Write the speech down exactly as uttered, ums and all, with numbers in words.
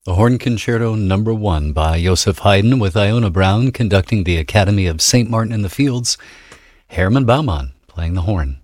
The Horn Concerto Number One by Joseph Haydn, with Iona Brown conducting the Academy of Saint Martin in the Fields, Hermann Baumann playing the horn.